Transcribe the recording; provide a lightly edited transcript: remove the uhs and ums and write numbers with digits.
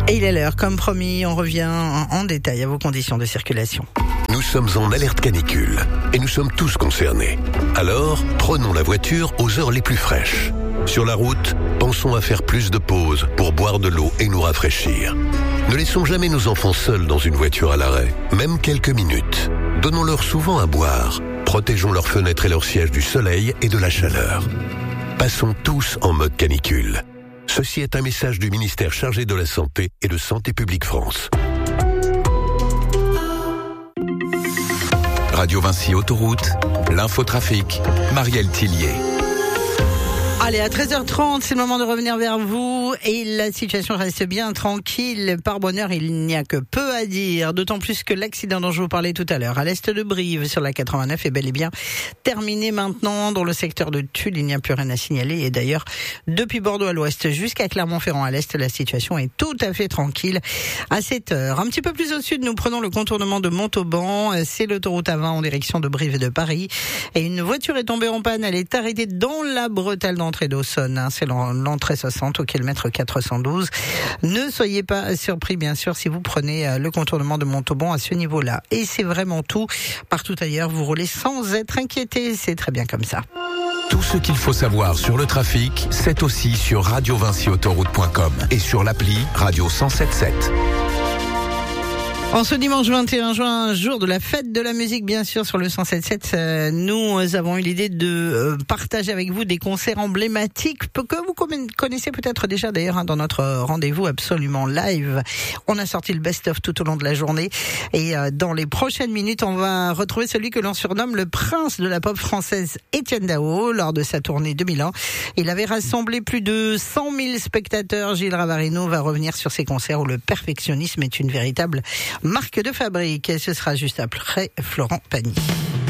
Et il est l'heure, comme promis, on revient en détail à vos conditions de circulation. Nous sommes en alerte canicule et nous sommes tous concernés. Alors, prenons la voiture aux heures les plus fraîches. Sur la route, pensons à faire plus de pauses pour boire de l'eau et nous rafraîchir. Ne laissons jamais nos enfants seuls dans une voiture à l'arrêt, même quelques minutes. Donnons-leur souvent à boire. Protégeons leurs fenêtres et leurs sièges du soleil et de la chaleur. Passons tous en mode canicule. Ceci est un message du ministère chargé de la Santé et de Santé publique France. Radio Vinci Autoroute, l'infotrafic, Marielle Tillier. Allez, à 13h30, c'est le moment de revenir vers vous et la situation reste bien tranquille. Par bonheur, il n'y a que peu à dire, d'autant plus que l'accident dont je vous parlais tout à l'heure à l'est de Brive sur la 89 est bel et bien terminé maintenant. Dans le secteur de Tulle, il n'y a plus rien à signaler et d'ailleurs, depuis Bordeaux à l'ouest jusqu'à Clermont-Ferrand à l'est, la situation est tout à fait tranquille à cette heure. Un petit peu plus au sud, nous prenons le contournement de Montauban, c'est l'autoroute A20 en direction de Brive et de Paris et une voiture est tombée en panne, elle est arrêtée dans la bretelle d'entrée d'Aussonne, c'est l'entrée 60 au kilomètre 412. Ne soyez pas surpris, bien sûr, si vous prenez le contournement de Montauban à ce niveau-là. Et c'est vraiment tout. Partout ailleurs, vous roulez sans être inquiété. C'est très bien comme ça. Tout ce qu'il faut savoir sur le trafic, c'est aussi sur radiovinciautoroute.com et sur l'appli Radio 107.7. En ce dimanche 21 juin, jour de la fête de la musique, bien sûr, sur le 107.7, nous avons eu l'idée de partager avec vous des concerts emblématiques que vous connaissez peut-être déjà d'ailleurs dans notre rendez-vous absolument live. On a sorti le best-of tout au long de la journée et dans les prochaines minutes, on va retrouver celui que l'on surnomme le prince de la pop française, Étienne Dao, lors de sa tournée 2001. Il avait rassemblé plus de 100 000 spectateurs. Gilles Ravarino va revenir sur ces concerts où le perfectionnisme est une véritable marque de fabrique. Et ce sera juste après Florent Pagny.